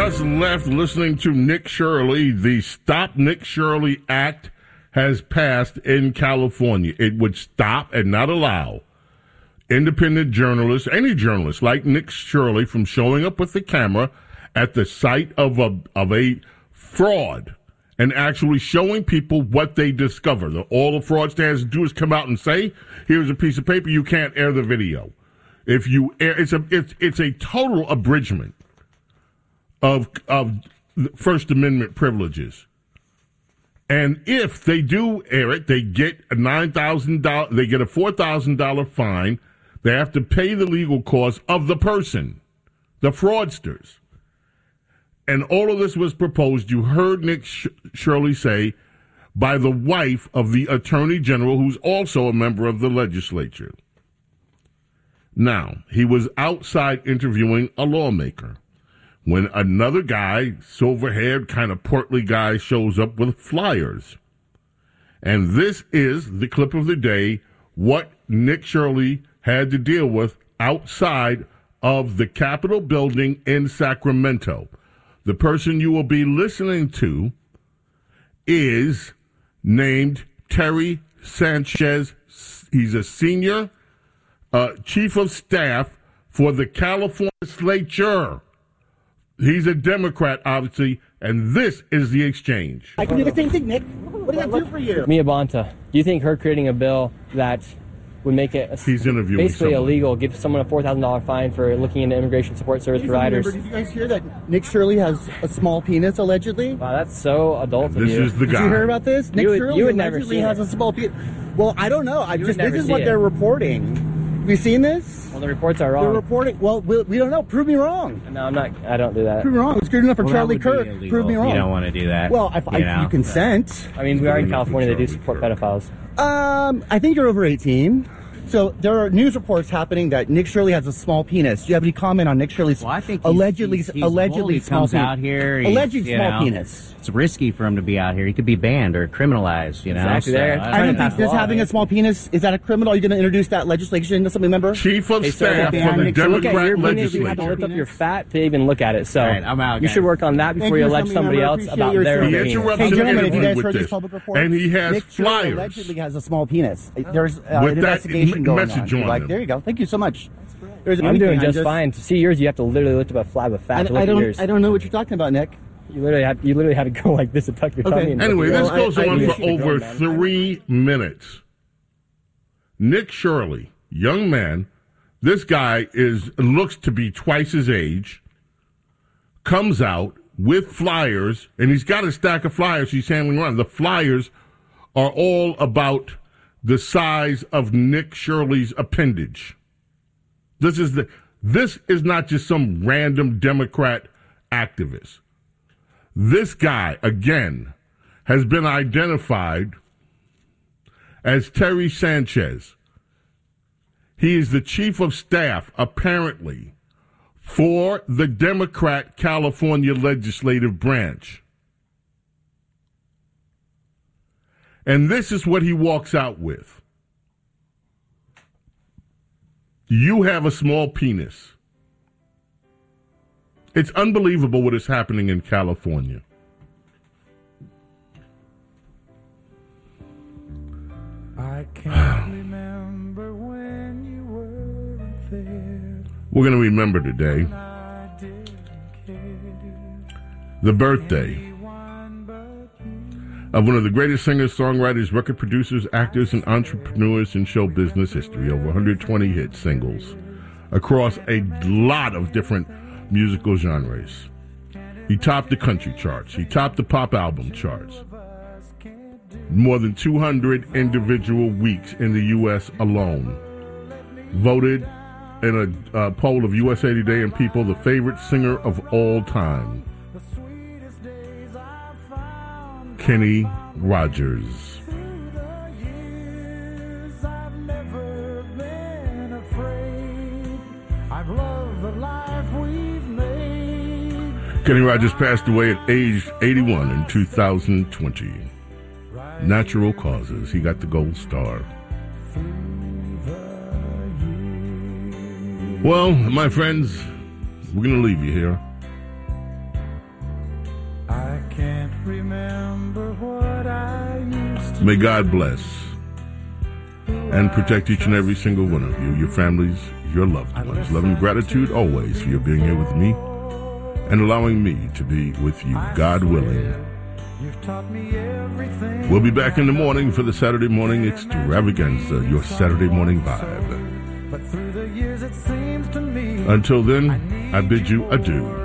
just left listening to Nick Shirley. The Stop Nick Shirley Act has passed in California. It would stop and not allow independent journalists, any journalist like Nick Shirley, from showing up with the camera at the site of a fraud and actually showing people what they discover. All the fraudster has to do is come out and say, here's a piece of paper, you can't air the video. If you air, it's a total abridgment of First Amendment privileges. And if they do air it, they get a $9,000, they get a $4,000 fine. They have to pay the legal costs of the person, the fraudsters. And all of this was proposed, you heard Nick Shirley say, by the wife of the Attorney General, who's also a member of the legislature. Now, he was outside interviewing a lawmaker when another guy, silver-haired, kind of portly guy, shows up with flyers. And this is the clip of the day, what Nick Shirley had to deal with outside of the Capitol building in Sacramento. The person you will be listening to is named Terry Sanchez. He's a senior chief of staff for the California legislature. He's a Democrat, obviously, and this is the exchange. I can do the same thing, Nick. What does that do for you? Mia Bonta, do you think her creating a bill that would make it basically illegal, give someone a $4,000 fine for looking into immigration support service providers? Did you guys hear that Nick Shirley has a small penis, allegedly? Wow, that's so adult of you. This is the guy. Did you hear about this? Nick Shirley allegedly has a small penis. Well, I don't know. This is what they're reporting. Have you seen this? Well, the reports are wrong. They're reporting. Well, we don't know. Prove me wrong. No, I'm not. I don't do that. Prove me wrong. It's good enough for Charlie Kirk. Prove me wrong. You don't want to do that. Well, if you consent. I mean, we are in California. They do support pedophiles. I think you're over 18. So there are news reports happening that Nick Shirley has a small penis. Do you have any comment on Nick Shirley's allegedly small penis? Out here, allegedly small penis. It's risky for him to be out here. He could be banned or criminalized. You know, exactly. I don't think just having a small penis is that a criminal. Are you going to introduce that legislation to somebody member? Chief of staff for the Democrat legislature. You have to lift up your fat to even look at it. So right, I'm out, you should work on that before you elect somebody else about their opinion. Hey, gentlemen, have you guys heard this public report? And he has Nick flyers. Allegedly has a small penis. There's an investigation going on. There you go. Thank you so much. I'm doing just fine. To see yours, you have to literally lift up a flab of fat to look at yours. I don't know what you're talking about, Nick. You literally had to go like this to tuck your tummy in. Anyway, this goes on for over 3 minutes. Nick Shirley, young man, this guy looks to be twice his age, comes out with flyers, and he's got a stack of flyers he's handling around. The flyers are all about the size of Nick Shirley's appendage. This is not just some random Democrat activist. This guy, again, has been identified as Terry Sanchez. He is the chief of staff, apparently, for the Democrat California legislative branch. And this is what he walks out with. You have a small penis. It's unbelievable what is happening in California. I can't remember when you weren't there. We're going to remember today the birthday of one of the greatest singers, songwriters, record producers, actors, and entrepreneurs in show business history. Over 120 hit singles across a lot of different musical genres. He topped the country charts. He topped the pop album charts. More than 200 individual weeks in the U.S. alone. Voted in a poll of USA Today and People the favorite singer of all time. Kenny Rogers. Kenny Rogers passed away at age 81 in 2020. Natural causes. He got the gold star. Well, my friends, we're going to leave you here. can't remember what I used to. May God bless and protect each and every single one of you, your families, your loved ones. Love and gratitude always for your being here with me and allowing me to be with you, God willing. We'll be back in the morning for the Saturday morning extravaganza, your Saturday morning vibe. Until then, I bid you adieu.